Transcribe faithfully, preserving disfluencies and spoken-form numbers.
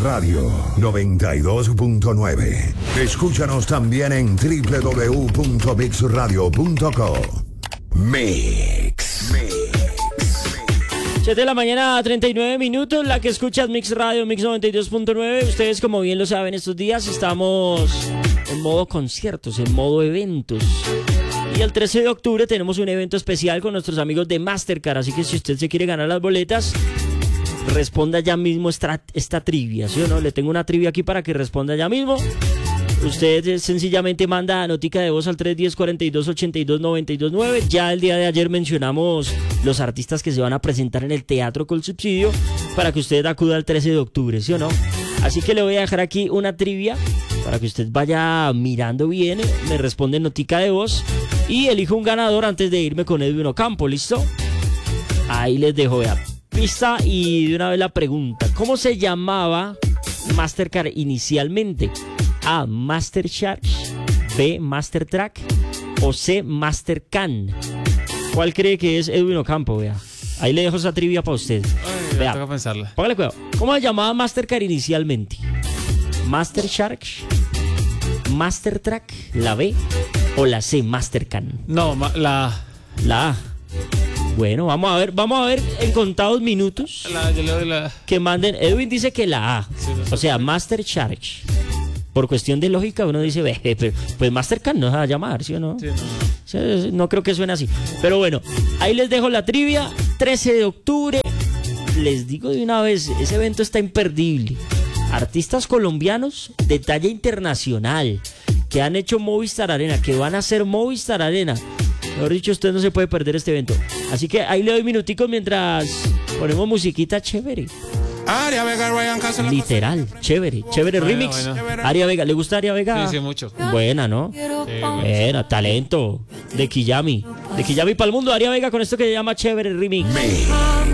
Radio noventa y dos punto nueve. Escúchanos también en doble u doble u doble u punto mix radio punto co. Mix. siete de la mañana, treinta y nueve minutos, la que escuchas Mix Radio, Mix noventa y dos punto nueve. Ustedes, como bien lo saben, estos días estamos en modo conciertos, en modo eventos. Y el trece de octubre tenemos un evento especial con nuestros amigos de Mastercard. Así que si usted se quiere ganar las boletas, responda ya mismo esta, esta trivia, ¿sí o no? Le tengo una trivia aquí para que responda ya mismo. Usted sencillamente manda notica de voz al tres uno cero, cuatro dos, ocho dos, nueve dos nueve. Ya el día de ayer mencionamos los artistas que se van a presentar en el Teatro con Subsidio para que usted acuda el trece de octubre, ¿sí o no? Así que le voy a dejar aquí una trivia para que usted vaya mirando bien, me responde notica de voz y elijo un ganador antes de irme con Edwin Ocampo, ¿listo? Ahí les dejo, vea, pista y de una vez la pregunta. ¿Cómo se llamaba Mastercard inicialmente? A. Master Charge, B. Master Track o C. Master Can. ¿Cuál cree que es Edwin Ocampo? Vea, ahí le dejo esa trivia para usted. Ay, vea, tengo que pensarla. Póngale cuidado. ¿Cómo se llamaba Mastercard inicialmente? Master Charge, Master Track, la B o la C, Master Can. No, ma- la La A. Bueno, vamos a ver, vamos a ver en contados minutos la yo le doy la que manden. Edwin dice que la A, Sí, no sé. o sea, Master Charge. Por cuestión de lógica uno dice, ve, pero pues Mastercard no se va a llamar, ¿sí o no? sí, no. O sea, no creo que suene así. Pero bueno, ahí les dejo la trivia. trece de octubre. Les digo de una vez, ese evento está imperdible. Artistas colombianos de talla internacional que han hecho Movistar Arena, que van a hacer Movistar Arena. Mejor dicho, usted no se puede perder este evento. Así que ahí le doy minuticos mientras ponemos musiquita chévere. Aria Vega, Ryan Castle. Literal, chévere, chévere Bueno, remix. bueno. Aria Vega, ¿le gusta Aria Vega? Sí, sí, mucho. Buena, ¿no? Sí, bueno. Buena, talento. De Kiyami. De Kiyami para el mundo, Aria Vega con esto que se llama chévere remix. Mix.